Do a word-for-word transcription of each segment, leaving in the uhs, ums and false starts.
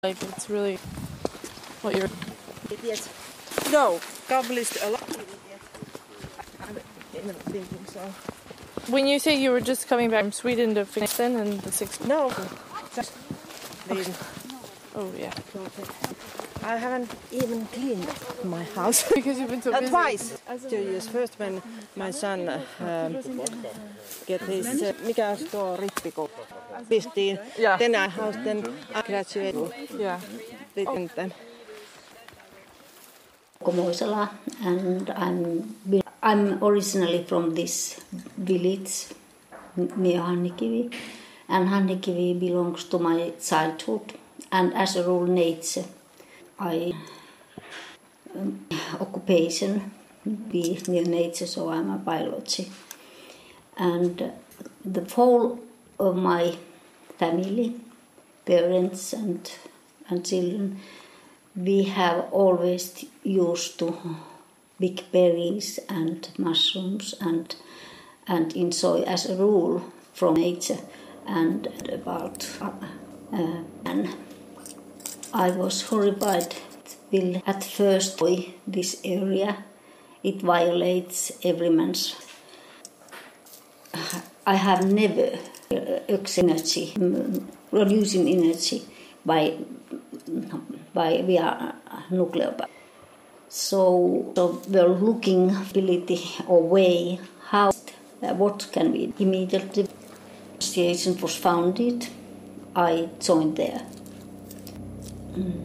Like, it's really what you're... Yes. No, published a lot. I'm even thinking so. When you say you were just coming back from Sweden to finish then and the sixth... No, just leaving. Oh, yeah. I haven't even cleaned my house. Because you've been so uh, busy. Twice. Two years. First when my son um, get his... Uh, mikä on tuo rippikoulu? Pistiin. Yeah. Then I house, then I graduated. Yeah. Then. Komoisala, and I'm I'm originally from this village near Hanhikivi, and Hanhikivi belongs to my childhood. And as a rule, nature, I um, occupation be near nature, so I'm a biology. And the whole of my family, parents and and children, we have always used to big berries and mushrooms and and enjoy as a rule from nature and about uh, and I was horrified. Will at first boy this area, it violates every man's. I have never uh, energy producing energy by by via nuclear. So, so we're looking ability or way how uh, what can we immediately. Association was founded. I joined there, mm.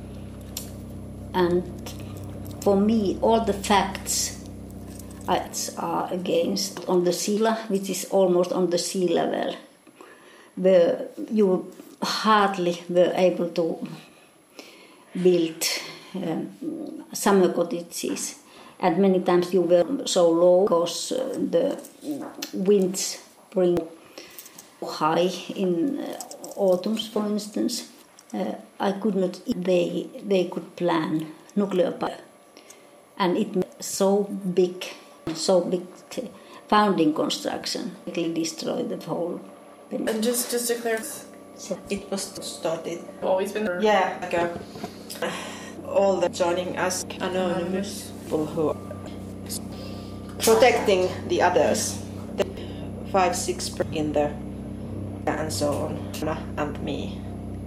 And for me, all the facts are against on the sea level, which is almost on the sea level, where you hardly were able to build um, summer cottages, and many times you were so low because uh, the winds bring high in uh, autumns, for instance. Uh, I could not. They they could plan nuclear power, and it so big, so big founding construction. It destroyed the whole. And just just to clear. It was started. Always been there. Yeah, like a, uh, all the joining us anonymous people who are protecting the others. The five, six in there, and so on, and me.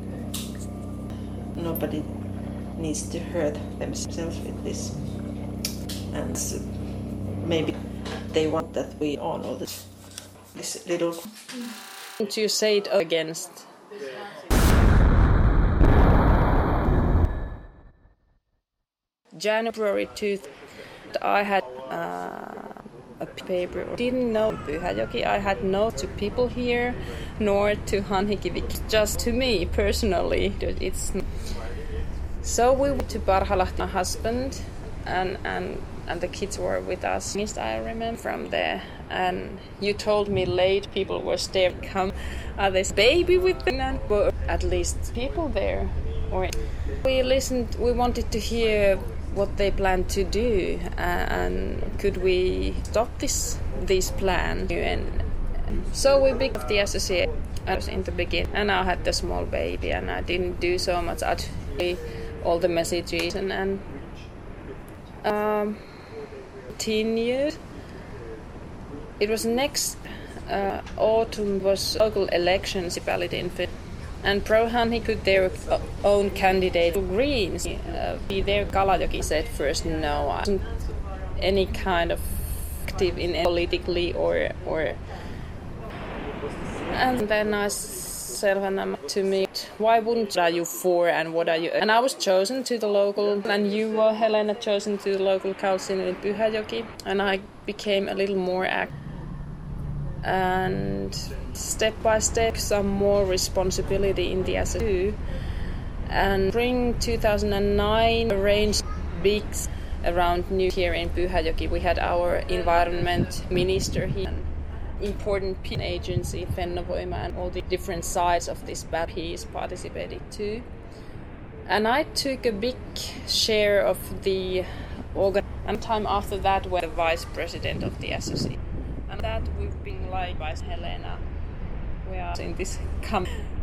Nobody needs to hurt themselves with this, and so maybe they want that we all know this, this little. To say it against. January two thousand, I had uh, a paper. Didn't know Pyhäjoki. I had no to people here, nor to Hanhikivi. Just to me personally, it's. So we went to Parhalahti, my husband, and and and the kids were with us. I remember from there, and you told me late people were there. Come, are this baby with them? And were at least people there, or we listened. We wanted to hear what they planned to do, uh, and could we stop this this plan? And so we began the association in the beginning, and I had the small baby, and I didn't do so much. Actually, all the messages and and um, ten years. It was next uh, autumn was local elections municipality in Finland. And Prohan, he could their own candidate to Greens uh, be there. Kalajoki said first no, I wasn't any kind of active in politically or or. And then I said to me, why wouldn't are you for and what are you? And I was chosen to the local, and you were Helena chosen to the local council in Pyhäjoki, and I became a little more active. And step by step some more responsibility in the S S U. And spring two thousand nine arranged big around New Year in Pyhäjoki. We had our environment minister here, important agency Fennovoima, and all the different sides of this battle he's participated too. And I took a big share of the organ. And time after that, when the vice president of the S S U. And that we've been like by Helena. We are in this camp.